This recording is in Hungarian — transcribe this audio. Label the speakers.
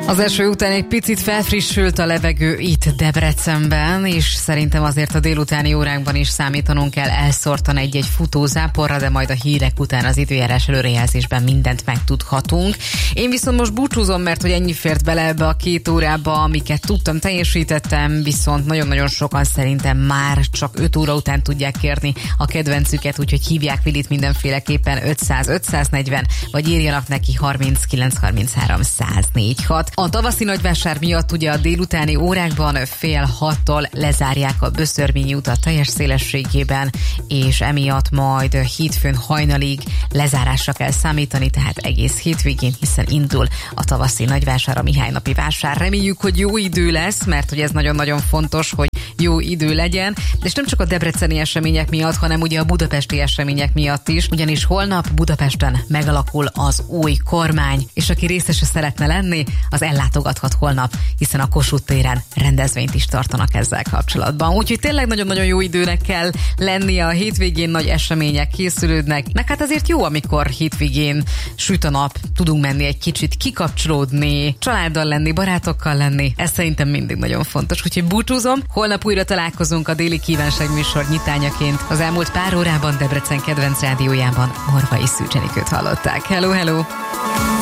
Speaker 1: Az eső után egy picit felfrissült a levegő itt Debrecenben, és szerintem azért a délutáni órákban is számítanunk kell elszórtan egy-egy futózáporra, de majd a hírek után az időjárás előrejelzésben mindent megtudhatunk. Én viszont most búcsúzom, mert hogy ennyi fért bele ebbe a 2 órába, amiket tudtam, teljesítettem, viszont nagyon-nagyon sokan szerintem már csak 5 óra után tudják kérni a kedvencüket, úgyhogy hívják Vilit mindenféleképpen 500-540, vagy írjanak neki 39-33-104-6. A tavaszi nagyvásár miatt ugye a délutáni órákban 5:30-tól lezárják a Böszörményi utat teljes szélességében, és emiatt majd hétfőn hajnalig lezárásra kell számítani, tehát egész hétvégén, hiszen indul a tavaszi nagyvásár, a Mihálynapi vásár. Reméljük, hogy jó idő lesz, mert hogy ez nagyon-nagyon fontos, hogy jó idő legyen, és nem csak a debreceni események miatt, hanem ugye a budapesti események miatt is, ugyanis holnap Budapesten megalakul az új kormány, és aki részese szeretne lenni, az ellátogathat holnap, hiszen a Kossuth téren rendezvényt is tartanak ezzel kapcsolatban. Úgyhogy tényleg nagyon-nagyon jó időnek kell lennie, a hétvégén nagy események készülődnek. Meg hát azért jó, amikor hétvégén süt a nap, tudunk menni egy kicsit, kikapcsolódni, családdal lenni, barátokkal lenni. Ez szerintem mindig nagyon fontos. Úgyhogy búcsúzom, holnap újra találkozunk a Déli Kívánság műsor nyitányaként. Az elmúlt pár órában Debrecen kedvenc rádiójában Morvai Szűcs Enikőt hallották. Hello, hello!